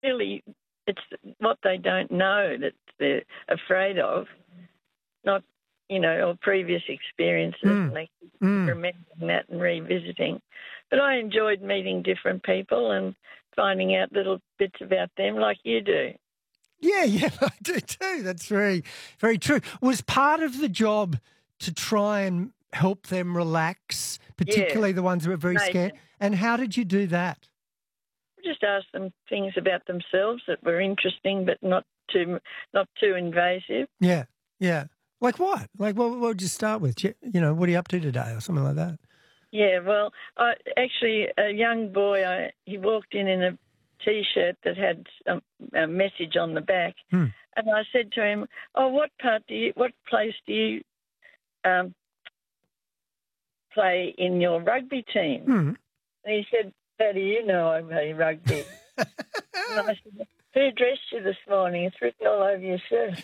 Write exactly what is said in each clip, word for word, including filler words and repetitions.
really, it's what they don't know that they're afraid of, not, you know, or previous experiences, Mm. like Mm. remembering that and revisiting. But I enjoyed meeting different people and finding out little bits about them like you do. Yeah, yeah, I do too. That's very, very true. Was part of the job to try and help them relax, particularly the ones who are very Amazing. scared? And how did you do that? Just ask them things about themselves that were interesting but not too not too invasive. Yeah, yeah. Like what? Like what, what would you start with? You you know, what are you up to today or something like that? Yeah, well, I, actually, a young boy, I, he walked in in a T-shirt that had a, a message on the back, Hmm. and I said to him, "Oh, what part do you, what place do you um, play in your rugby team?" Hmm. And he said, "How do you know I play rugby?" And I said, "Who dressed you this morning? It's written all over your shirt."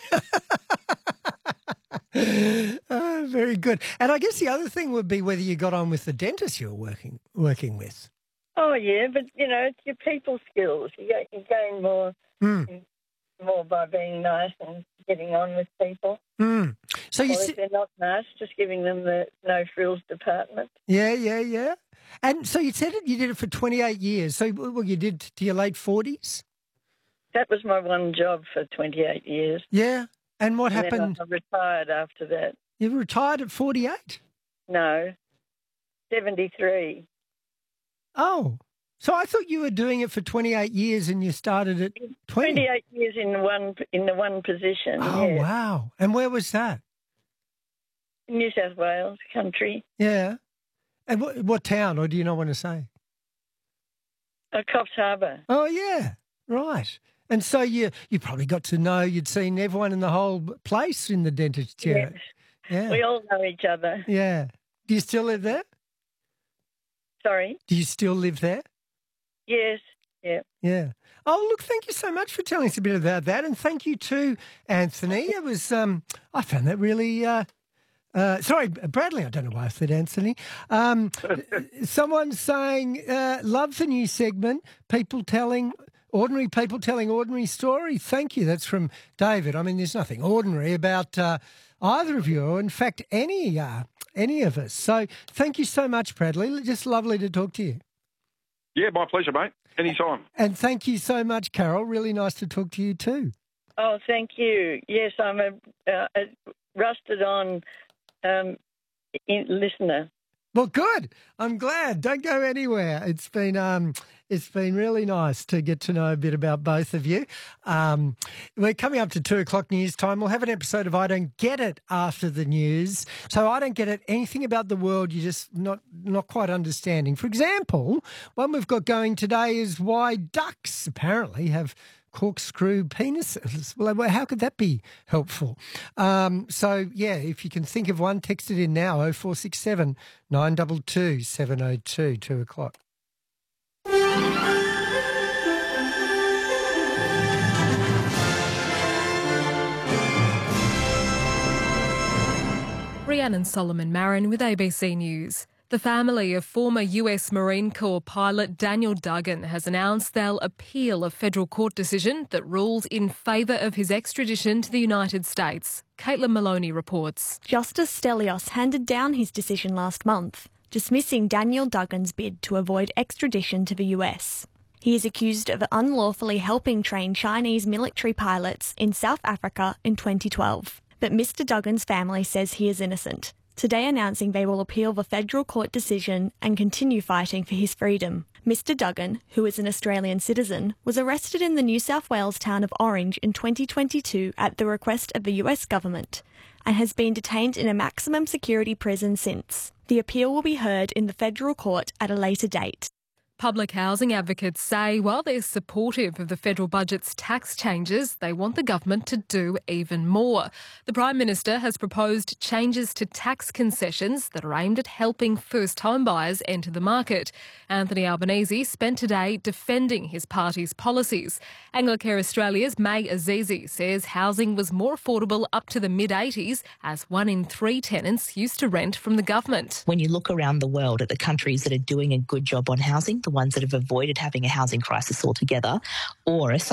Ah, very good. And I guess the other thing would be whether you got on with the dentist you were working working with. Oh, yeah, but, you know, it's your people skills. You, get, you gain more, Mm. more by being nice and getting on with people. Mm. So you Or si- if they're not nice, just giving them the no-frills department. yeah, yeah, yeah. And so you said it, you did it for twenty-eight years. So well, you did to your late forties? That was my one job for twenty-eight years. Yeah. And what And happened? then I retired after that. You retired at forty-eight? No, seventy-three. Oh. So I thought you were doing it for twenty-eight years and you started at twenty. twenty-eight years in the one in the one position. Oh, yeah. wow. And where was that? New South Wales country. Yeah. And what, what town, or do you not want to say? Uh, Coffs Harbour. Oh, yeah. Right. And so you you probably got to know, you'd seen everyone in the whole place in the dentist chair. Yes. Yeah. We all know each other. Yeah. Do you still live there? Sorry. Do you still live there? Yes. Yeah. Yeah. Oh, look, thank you so much for telling us a bit about that. And thank you too, Anthony. It was, um, I found that really, uh, uh, sorry, Bradley, I don't know why I said Anthony. Um, someone's saying, uh, love the new segment, people telling, ordinary people telling ordinary stories. Thank you. That's from David. I mean, there's nothing ordinary about uh, either of you, or in fact, any, uh, any of us. So thank you so much, Bradley. Just lovely to talk to you. Yeah, my pleasure, mate. Anytime. And thank you so much, Carol. Really nice to talk to you too. Oh, thank you. Yes, I'm a, uh, a rusted-on um, in, listener. Well, good. I'm glad. Don't go anywhere. It's been um, it's been really nice to get to know a bit about both of you. Um, we're coming up to two o'clock news time. We'll have an episode of I Don't Get It after the news. So I don't get it. Anything about the world you're just not not quite understanding. For example, one we've got going today is why ducks apparently have corkscrew penises. Well, how could that be helpful? Um, so, yeah, if you can think of one, text it in now, oh four six seven, nine two two, seven oh two, two o'clock. Rhiannon Solomon Marin with A B C News. The family of former U S Marine Corps pilot Daniel Duggan has announced they'll appeal a federal court decision that ruled in favour of his extradition to the United States. Caitlin Maloney reports. Justice Stelios handed down his decision last month, dismissing Daniel Duggan's bid to avoid extradition to the U S. He is accused of unlawfully helping train Chinese military pilots in South Africa in twenty twelve. But Mister Duggan's family says he is innocent, today announcing they will appeal the federal court decision and continue fighting for his freedom. Mister Duggan, who is an Australian citizen, was arrested in the New South Wales town of Orange in twenty twenty-two at the request of the U S government and has been detained in a maximum security prison since. The appeal will be heard in the federal court at a later date. Public housing advocates say while they're supportive of the federal budget's tax changes, they want the government to do even more. The Prime Minister has proposed changes to tax concessions that are aimed at helping first home buyers enter the market. Anthony Albanese spent today defending his party's policies. Anglicare Australia's May Azizi says housing was more affordable up to the mid-eighties as one in three tenants used to rent from the government. When you look around the world at the countries that are doing a good job on housing, the ones that have avoided having a housing crisis altogether, or a